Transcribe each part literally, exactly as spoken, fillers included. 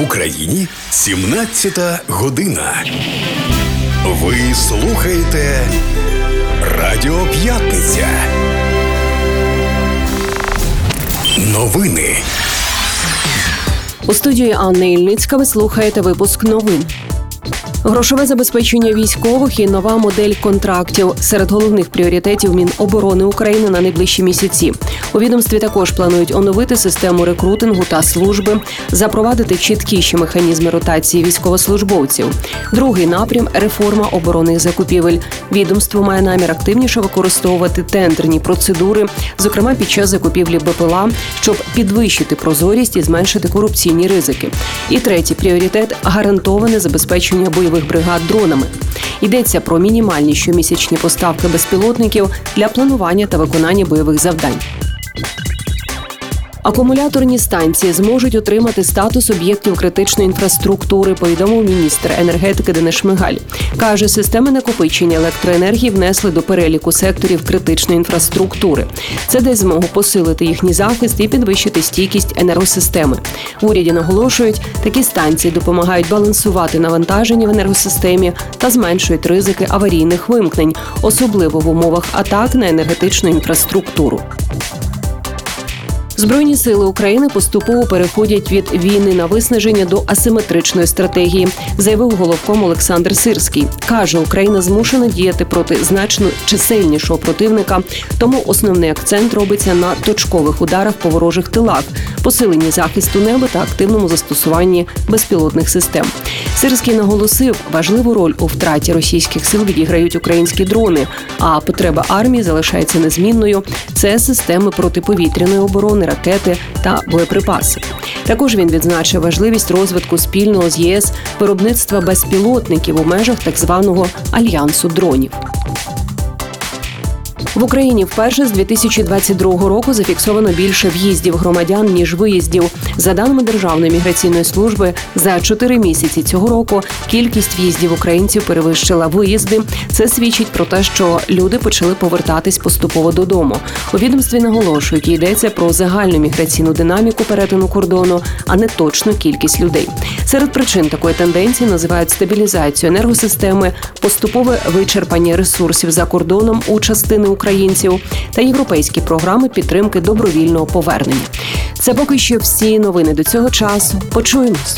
В Україні сімнадцята година. Ви слухаєте Радіо П'ятниця. Новини. У студії Анна Ільницька ви слухаєте випуск новин. Грошове забезпечення військових і нова модель контрактів – серед головних пріоритетів Міноборони України на найближчі місяці. У відомстві також планують оновити систему рекрутингу та служби, запровадити чіткіші механізми ротації військовослужбовців. Другий напрям – реформа оборонних закупівель. Відомство має намір активніше використовувати тендерні процедури, зокрема під час закупівлі БПЛА, щоб підвищити прозорість і зменшити корупційні ризики. І третій пріоритет – гарантоване забезпечення бойових бригад дронами. Йдеться про мінімальні щомісячні поставки безпілотників для планування та виконання бойових завдань. Акумуляторні станції зможуть отримати статус об'єктів критичної інфраструктури, повідомив міністр енергетики Денис Шмигаль. Каже, системи накопичення електроенергії внесли до переліку секторів критичної інфраструктури. Це дасть змогу посилити їхній захист і підвищити стійкість енергосистеми. В уряді наголошують, такі станції допомагають балансувати навантаження в енергосистемі та зменшують ризики аварійних вимкнень, особливо в умовах атак на енергетичну інфраструктуру. Збройні сили України поступово переходять від війни на виснаження до асиметричної стратегії, заявив головком Олександр Сирський. Каже, Україна змушена діяти проти значно чисельнішого противника, тому основний акцент робиться на точкових ударах по ворожих тилах, посиленні захисту неба та активному застосуванні безпілотних систем. Сирський наголосив, важливу роль у втраті російських сил відіграють українські дрони, а потреба армії залишається незмінною – це системи протиповітряної оборони, ракети та боєприпаси. Також він відзначив важливість розвитку спільного з ЄС виробництва безпілотників у межах так званого альянсу дронів. В Україні вперше з дві тисячі двадцять другого року зафіксовано більше в'їздів громадян, ніж виїздів. За даними Державної міграційної служби, за чотири місяці цього року кількість в'їздів українців перевищила виїзди. Це свідчить про те, що люди почали повертатись поступово додому. У відомстві наголошують, йдеться про загальну міграційну динаміку перетину кордону, а не точну кількість людей. Серед причин такої тенденції називають стабілізацію енергосистеми, поступове вичерпання ресурсів за кордоном у частини українців та європейські програми підтримки добровільного повернення. Це поки що всі новини до цього часу. Почуємось.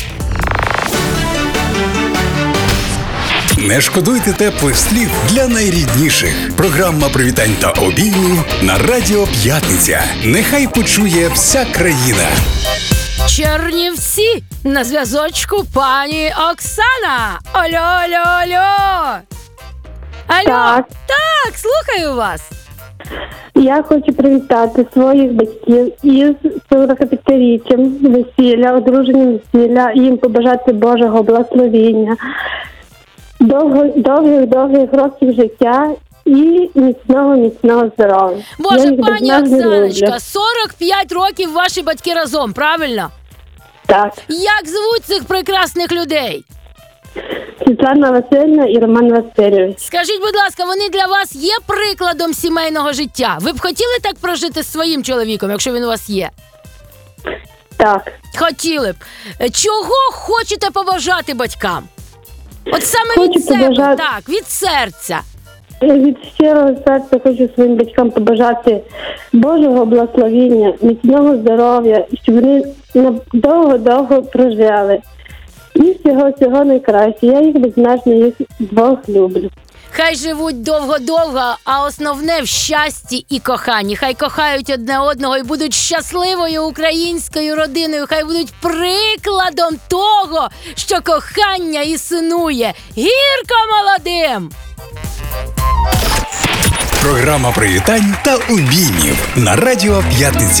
Не шкодуйте теплих слів для найрідніших. Програма привітань та обіймів на Радіо П'ятниця. Нехай почує вся країна. Чернівці! На зв'язочку пані Оксана! Алло, алло, алло! Алло! Так. Так, слухаю вас! Я хочу привітати своїх батьків із сорокап'ятиріччям весілля, одруженням весілля, і їм побажати Божого благословення, довгих-довгих років життя і міцного-міцного здоров'я. Боже, пані Оксаночка, сорок п'ять років ваші батьки разом, правильно? Так. Як звуть цих прекрасних людей? Світлана Васильівна і Роман Васильович. Скажіть, будь ласка, вони для вас є прикладом сімейного життя? Ви б хотіли так прожити з своїм чоловіком, якщо він у вас є? Так. Хотіли б. Чого хочете побажати батькам? От саме Хочу від себе, побажати... так, від серця. Від щирого серця хочу своїм батькам побажати Божого благословення, міцного здоров'я, щоб вони довго-довго прожили. І всього-всього найкраще. Я їх безмежно, їх двох люблю. Хай живуть довго-довго, а основне в щасті і коханні. Хай кохають одне одного і будуть щасливою українською родиною. Хай будуть прикладом того, що кохання існує. Гірко молодим! Програма привітань та обіймів на Радіо П'ятниця.